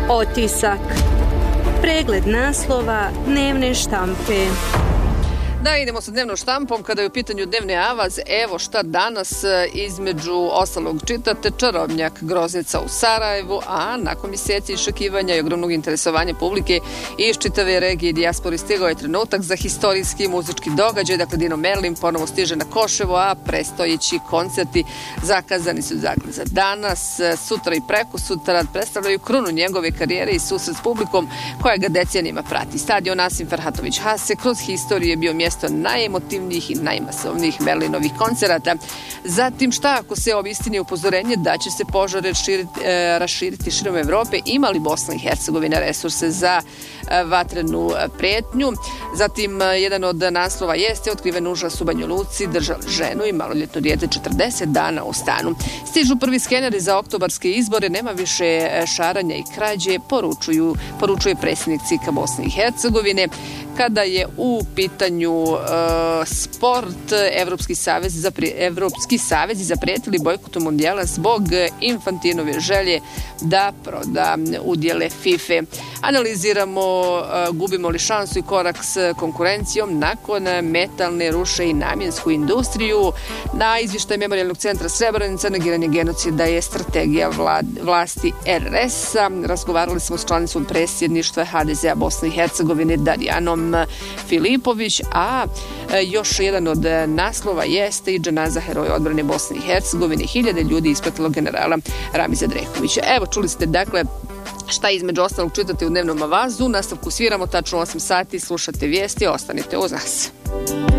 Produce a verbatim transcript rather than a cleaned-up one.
Otisak. Pregled naslova dnevne štampe. Da, idemo sa dnevnom štampom. Kada je u pitanju dnevni avaz, evo šta danas između ostalog čitate. Čarobnjak groznica u Sarajevu, a nakon mjeseci iščekivanja i ogromnog interesovanja publike iz čitave regije i dijaspori stigao je trenutak za historijski muzički događaj. Dakle, Dino Merlin ponovo stiže na Koševo, a prestojeći koncerti zakazani su dakle za danas, sutra i preko sutra predstavljaju krunu njegove karijere i susret s publikom koja ga decenijima prati. Stadion Nasim Ferhatović Hase kroz historiju je bio mjesto najemotivnijih i najmasovnijih Merlinovih koncerata. Zatim, šta ako se ovo istini upozorenje da će se požar raširiti, e, raširiti širom Evrope, ima li Bosna i Hercegovina resurse za e, vatrenu prijetnju? Zatim, jedan od naslova jeste otkriven užas u Banja Luci, držali ženu i maloljetno dijete četrdeset dana u stanu. Stižu prvi skeneri za oktobarske izbore, nema više šaranja i krađe, poručuju, poručuje predsjednik C I K-a Bosne i Hercegovine. Kada je u pitanju uh, sport, Evropski savez za pri, Evropski savez zaprijetili bojkotu mondijala zbog Infantinove želje da proda udjele FIFA. Analiziramo uh, gubimo li šansu i korak s konkurencijom nakon metalne ruše i namjensku industriju. Na izvještaj Memorijalnog centra Srebrenica negiranje genocida je strategija vlad, vlasti R S-a. Razgovarali smo s članicom predsjedništva H D Z-a Bosne i Hercegovine Darijanom Filipović, a još jedan od naslova jeste i dženaza heroja odbrane Bosne i Hercegovine. Hiljade ljudi ispratilo generala Ramiza Drekovića. Evo, čuli ste dakle šta između ostalog čitate u dnevnom avazu. U nastavku sviramo tačno osam sati, slušate vijesti, ostanite uz nas.